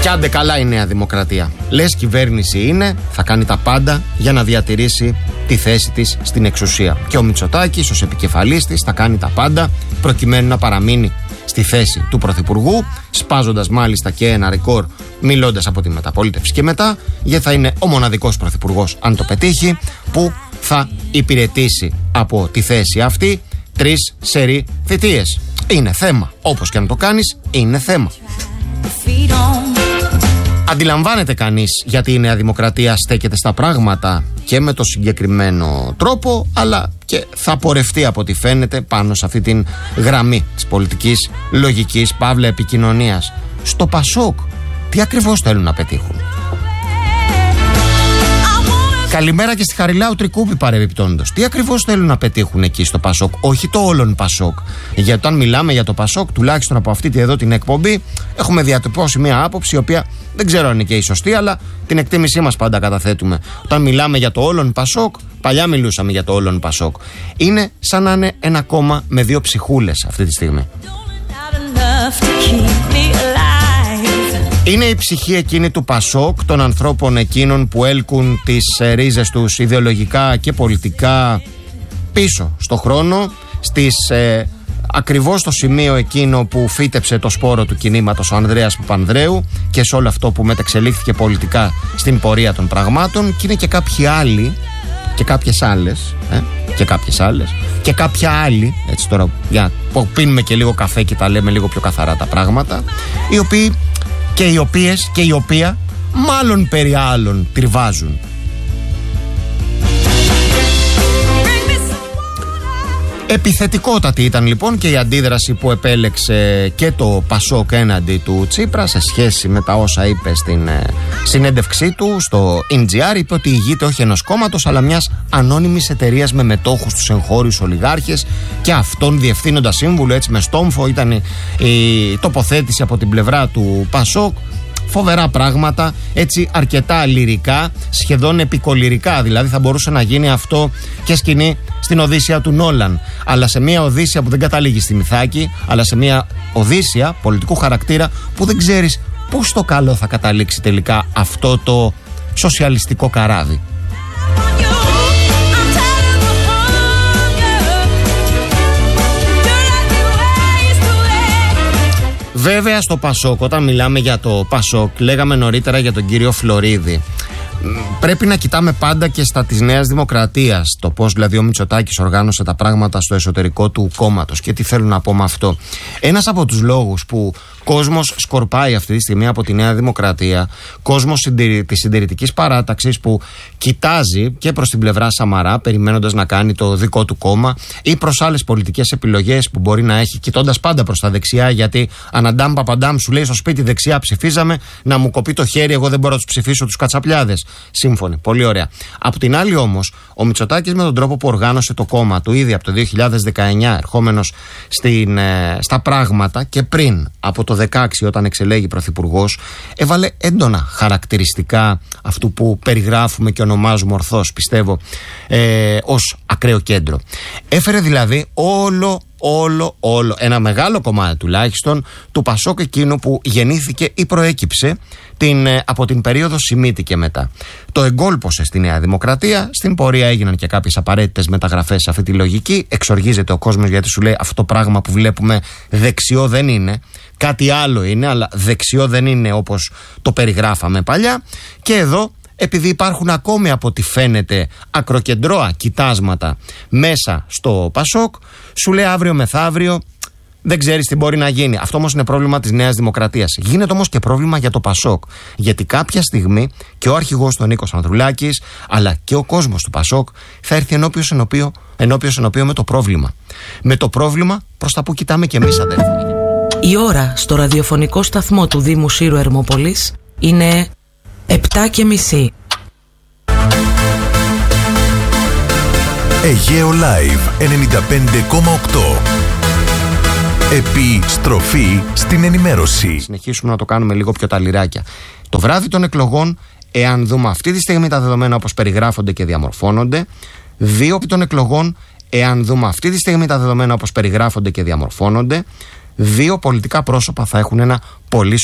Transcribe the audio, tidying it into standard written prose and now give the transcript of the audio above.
Κι άντε καλά η Νέα Δημοκρατία. Λες κυβέρνηση είναι, θα κάνει τα πάντα για να διατηρήσει τη θέση της στην εξουσία. Και ο Μητσοτάκης ως επικεφαλής της θα κάνει τα πάντα προκειμένου να παραμείνει στη θέση του Πρωθυπουργού, σπάζοντας μάλιστα και ένα ρεκόρ μιλώντας από τη μεταπολίτευση και μετά, γιατί θα είναι ο μοναδικός Πρωθυπουργός, αν το πετύχει, που θα υπηρετήσει από τη θέση αυτή 3 σερί θητείες. Είναι θέμα. Όπως και αν το κάνεις, είναι θέμα. Αντιλαμβάνεται κανείς γιατί η Νέα Δημοκρατία στέκεται στα πράγματα και με το συγκεκριμένο τρόπο, αλλά και θα πορευτεί από ό,τι φαίνεται πάνω σε αυτή την γραμμή της πολιτικής λογικής παύλα επικοινωνίας. Στο Πασόκ, τι ακριβώς θέλουν να πετύχουν? Καλημέρα και στη Χαριλάου Τρικούπη παρεμπιπτόντως. Τι ακριβώς θέλουν να πετύχουν εκεί στο Πασόκ? Όχι το όλον Πασόκ. Γιατί όταν μιλάμε για το Πασόκ, τουλάχιστον από αυτή εδώ την εκπομπή, έχουμε διατυπώσει μια άποψη, η οποία δεν ξέρω αν είναι και η σωστή, αλλά την εκτίμησή μας πάντα καταθέτουμε. Όταν μιλάμε για το όλον Πασόκ, παλιά μιλούσαμε για το όλον Πασόκ. Είναι σαν να είναι ένα κόμμα με 2 ψυχούλες αυτή τη στιγμή. Είναι η ψυχή εκείνη του Πασόκ, των ανθρώπων εκείνων που έλκουν τις ρίζες τους ιδεολογικά και πολιτικά πίσω στο χρόνο, ακριβώς στο σημείο εκείνο που φύτεψε το σπόρο του κινήματος ο Ανδρέας Παπανδρέου και σε όλο αυτό που μετεξελίχθηκε πολιτικά στην πορεία των πραγμάτων. Και είναι και κάποιοι άλλοι και κάποιες άλλες και κάποια άλλη, έτσι τώρα για που πίνουμε και λίγο καφέ και τα λέμε λίγο πιο καθαρά τα πράγματα, οι οποίοι και οι οποίες και η οποία μάλλον περί άλλων τριβάζουν. Επιθετικότατη ήταν λοιπόν και η αντίδραση που επέλεξε και το Πασόκ έναντι του Τσίπρα σε σχέση με τα όσα είπε στην συνέντευξή του στο NGR. Είπε ότι ηγείται όχι ενός κόμματος αλλά μιας ανώνυμης εταιρείας με μετόχους στους εγχώριους ολιγάρχες και αυτόν διευθύνοντα σύμβουλο. Έτσι με στόμφο ήταν η τοποθέτηση από την πλευρά του Πασόκ. Φοβερά πράγματα, έτσι αρκετά λυρικά, σχεδόν επικολυρικά. Δηλαδή θα μπορούσε να γίνει αυτό και σκηνή στην Οδύσσεια του Νόλαν. Αλλά σε μια Οδύσσεια που δεν καταλήγει στην Ιθάκη, αλλά σε μια Οδύσσεια πολιτικού χαρακτήρα που δεν ξέρεις πώς το καλό θα καταλήξει τελικά αυτό το σοσιαλιστικό καράβι. Βέβαια στο Πασόκ, όταν μιλάμε για το Πασόκ, λέγαμε νωρίτερα για τον κύριο Φλωρίδη. Πρέπει να κοιτάμε πάντα και στα της Νέας Δημοκρατίας, το πώς δηλαδή ο Μητσοτάκης οργάνωσε τα πράγματα στο εσωτερικό του κόμματος και τι θέλω να πω με αυτό. Ένας από τους λόγους που κόσμος σκορπάει αυτή τη στιγμή από τη Νέα Δημοκρατία, κόσμος της συντηρητικής παράταξης που κοιτάζει και προς την πλευρά Σαμαρά περιμένοντας να κάνει το δικό του κόμμα ή προς άλλες πολιτικές επιλογές που μπορεί να έχει, κοιτώντας πάντα προς τα δεξιά, γιατί αναντάμ παπαντάμ σου λέει στο σπίτι δεξιά ψηφίζαμε, να μου κοπεί το χέρι, εγώ δεν μπορώ να τους ψηφίσω τους κατσαπλιάδες. Σύμφωνοι, πολύ ωραία. Απ' την άλλη όμως, ο Μητσοτάκης με τον τρόπο που οργάνωσε το κόμμα του ήδη από το 2019, ερχόμενος στα πράγματα και πριν από το 2016 όταν εξελέγει πρωθυπουργός, έβαλε έντονα χαρακτηριστικά αυτού που περιγράφουμε και ονομάζουμε ορθώς, πιστεύω, ως ακραίο κέντρο. Έφερε δηλαδή όλο ένα μεγάλο κομμάτι τουλάχιστον του Πασόκ εκείνο που γεννήθηκε ή προέκυψε από την περίοδο Σιμίτη και μετά. Το εγκόλπωσε στη Νέα Δημοκρατία, στην πορεία έγιναν και κάποιες απαραίτητες μεταγραφές σε αυτή τη λογική. Εξοργίζεται ο κόσμος γιατί σου λέει αυτό το πράγμα που βλέπουμε δεξιό δεν είναι, κάτι άλλο είναι, αλλά δεξιό δεν είναι όπως το περιγράφαμε παλιά. Και εδώ, επειδή υπάρχουν ακόμη από ό,τι φαίνεται ακροκεντρώα κοιτάσματα μέσα στο Πασόκ, σου λέει αύριο μεθαύριο δεν ξέρεις τι μπορεί να γίνει. Αυτό όμως είναι πρόβλημα της Νέας Δημοκρατίας. Γίνεται όμως και πρόβλημα για το Πασόκ. Γιατί κάποια στιγμή και ο αρχηγός του Νίκος Ανδρουλάκης, αλλά και ο κόσμος του Πασόκ θα έρθει ενώπιος με το πρόβλημα. Με το πρόβλημα προς τα που κοιτάμε κι εμείς, αδέρφοι. Η ώρα στο ραδιοφωνικό σταθμό του Δήμου Σύρου Ερμοπολής είναι 7:30. Αιγαίο Live 95,8. Επιστροφή στην ενημέρωση. Συνεχίσουμε να το κάνουμε λίγο πιο τα λιράκια. Το βράδυ των εκλογών, εάν δούμε αυτή τη στιγμή τα δεδομένα όπως περιγράφονται και διαμορφώνονται, 2 των εκλογών, εάν δούμε αυτή τη στιγμή τα δεδομένα όπως περιγράφονται και διαμορφώνονται, 2 πολιτικά πρόσωπα θα έχουν ένα πολύ